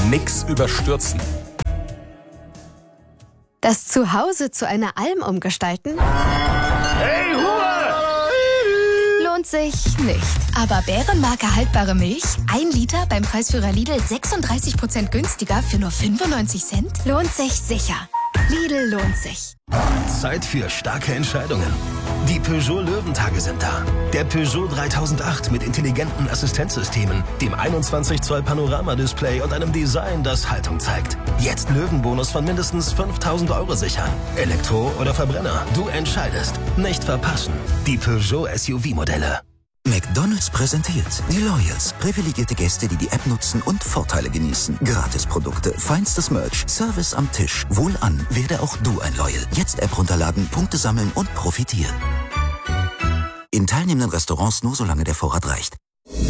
nix überstürzen. Das Zuhause zu einer Alm umgestalten? Hey, Ruhe! Lohnt sich nicht. Aber Bärenmarke haltbare Milch? 1 Liter beim Preisführer Lidl 36% günstiger für nur 95 Cent? Lohnt sich sicher. Lidl lohnt sich. Zeit für starke Entscheidungen. Die Peugeot Löwentage sind da. Der Peugeot 3008 mit intelligenten Assistenzsystemen, dem 21 Zoll Panoramadisplay und einem Design, das Haltung zeigt. Jetzt Löwenbonus von mindestens 5.000 € sichern. Elektro oder Verbrenner, du entscheidest. Nicht verpassen. Die Peugeot SUV-Modelle. McDonald's präsentiert die Loyals. Privilegierte Gäste, die die App nutzen und Vorteile genießen. Gratisprodukte, feinstes Merch, Service am Tisch. Wohlan, werde auch du ein Loyal. Jetzt App runterladen, Punkte sammeln und profitieren. In teilnehmenden Restaurants nur solange der Vorrat reicht.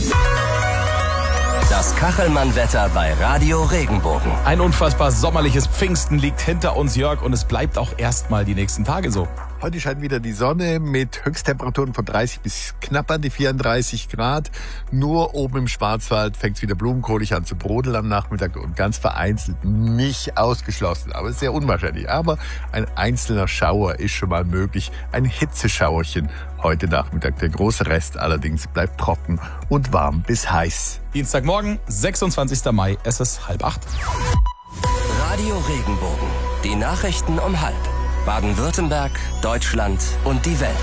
Das Kachelmann-Wetter bei Radio Regenbogen. Ein unfassbar sommerliches Pfingsten liegt hinter uns, Jörg, und es bleibt auch erstmal die nächsten Tage so. Heute scheint wieder die Sonne mit Höchsttemperaturen von 30 bis knapp an die 34 Grad. Nur oben im Schwarzwald fängt es wieder blumenkohlig an zu brodeln am Nachmittag und ganz vereinzelt, nicht ausgeschlossen, aber sehr unwahrscheinlich. Aber ein einzelner Schauer ist schon mal möglich, ein Hitzeschauerchen heute Nachmittag. Der große Rest allerdings bleibt trocken und warm bis heiß. Dienstagmorgen, 26. Mai, es ist 7:30. Radio Regenbogen. Die Nachrichten um 7:30. Baden-Württemberg, Deutschland und die Welt.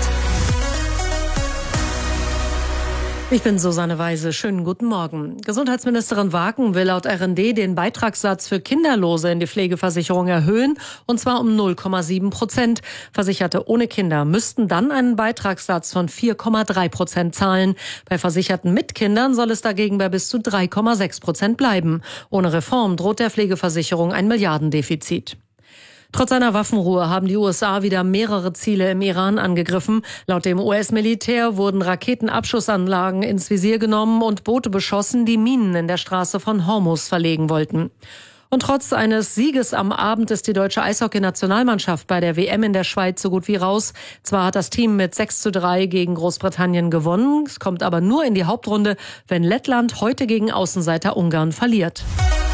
Ich bin Susanne Weise. Schönen guten Morgen. Gesundheitsministerin Waken will laut RND den Beitragssatz für Kinderlose in die Pflegeversicherung erhöhen, und zwar um 0,7%. Versicherte ohne Kinder müssten dann einen Beitragssatz von 4,3% zahlen. Bei Versicherten mit Kindern soll es dagegen bei bis zu 3,6% bleiben. Ohne Reform droht der Pflegeversicherung ein Milliardendefizit. Trotz einer Waffenruhe haben die USA wieder mehrere Ziele im Iran angegriffen. Laut dem US-Militär wurden Raketenabschussanlagen ins Visier genommen und Boote beschossen, die Minen in der Straße von Hormuz verlegen wollten. Und trotz eines Sieges am Abend ist die deutsche Eishockey-Nationalmannschaft bei der WM in der Schweiz so gut wie raus. Zwar hat das Team mit 6:3 gegen Großbritannien gewonnen, es kommt aber nur in die Hauptrunde, wenn Lettland heute gegen Außenseiter Ungarn verliert.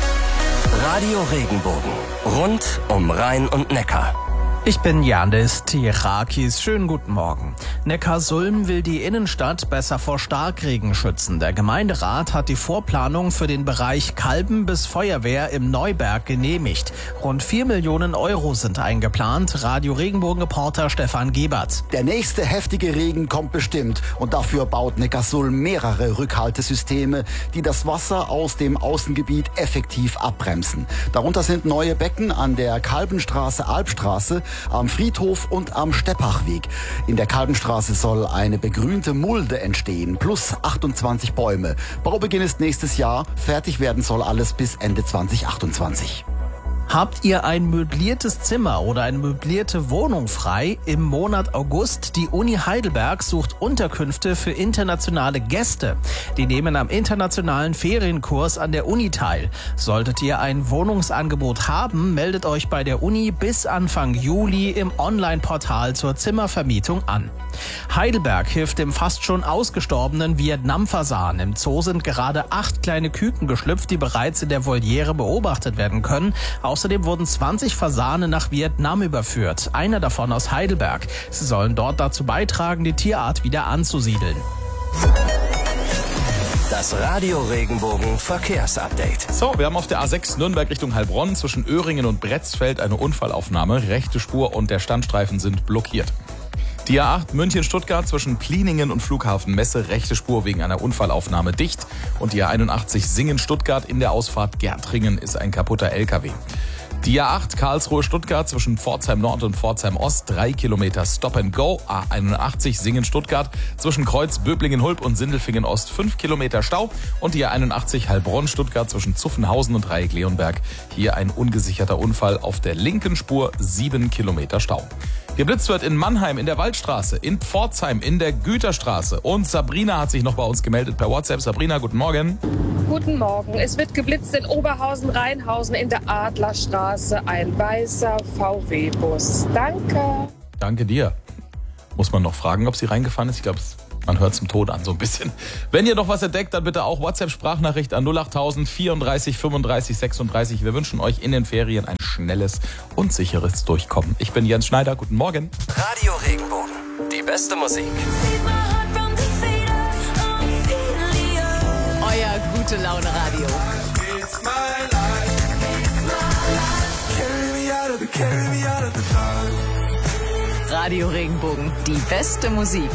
Radio Regenbogen. Rund um Rhein und Neckar. Ich bin Janis Tirakis. Schönen guten Morgen. Neckarsulm will die Innenstadt besser vor Starkregen schützen. Der Gemeinderat hat die Vorplanung für den Bereich Kalben bis Feuerwehr im Neuberg genehmigt. Rund 4 Millionen € sind eingeplant. Radio Regenbogen-Reporter Stefan Gebert. Der nächste heftige Regen kommt bestimmt und dafür baut Neckarsulm mehrere Rückhaltesysteme, die das Wasser aus dem Außengebiet effektiv abbremsen. Darunter sind neue Becken an der Kalbenstraße, Albstraße, am Friedhof und am Steppachweg. In der Kalbenstraße soll eine begrünte Mulde entstehen, plus 28 Bäume. Baubeginn ist nächstes Jahr, fertig werden soll alles bis Ende 2028. Habt ihr ein möbliertes Zimmer oder eine möblierte Wohnung frei? Im Monat August, die Uni Heidelberg sucht Unterkünfte für internationale Gäste. Die nehmen am internationalen Ferienkurs an der Uni teil. Solltet ihr ein Wohnungsangebot haben, meldet euch bei der Uni bis Anfang Juli im Online-Portal zur Zimmervermietung an. Heidelberg hilft dem fast schon ausgestorbenen Vietnam-Fasan. Im Zoo sind gerade 8 kleine Küken geschlüpft, die bereits in der Voliere beobachtet werden können. Außerdem wurden 20 Fasane nach Vietnam überführt, einer davon aus Heidelberg. Sie sollen dort dazu beitragen, die Tierart wieder anzusiedeln. Das Radio Regenbogen Verkehrsupdate. So, wir haben auf der A6 Nürnberg Richtung Heilbronn zwischen Öhringen und Bretzfeld eine Unfallaufnahme. Rechte Spur und der Standstreifen sind blockiert. Die A8 München-Stuttgart zwischen Pliningen und Flughafen Messe, rechte Spur wegen einer Unfallaufnahme dicht. Und die A81 Singen-Stuttgart in der Ausfahrt Gärtringen ist ein kaputter LKW. Die A8 Karlsruhe-Stuttgart zwischen Pforzheim Nord und Pforzheim Ost, 3 Kilometer Stop and Go. A81 Singen-Stuttgart zwischen Kreuz Böblingen-Hulb und Sindelfingen Ost, 5 Kilometer Stau. Und die A81 Heilbronn-Stuttgart zwischen Zuffenhausen und Dreieck-Leonberg. Hier ein ungesicherter Unfall auf der linken Spur, 7 Kilometer Stau. Geblitzt wird in Mannheim in der Waldstraße, in Pforzheim in der Güterstraße. Und Sabrina hat sich noch bei uns gemeldet per WhatsApp. Sabrina, guten Morgen. Guten Morgen. Es wird geblitzt in Oberhausen-Rheinhausen in der Adlerstraße. Ein weißer VW-Bus. Danke. Danke dir. Muss man noch fragen, ob sie reingefahren ist? Ich glaube, es Man hört zum Tod an, so ein bisschen. Wenn ihr noch was entdeckt, dann bitte auch WhatsApp-Sprachnachricht an 08000 34 35 36. Wir wünschen euch in den Ferien ein schnelles und sicheres Durchkommen. Ich bin Jens Schneider, guten Morgen. Radio Regenbogen, die beste Musik. Euer Gute-Laune-Radio. Radio Regenbogen, die beste Musik.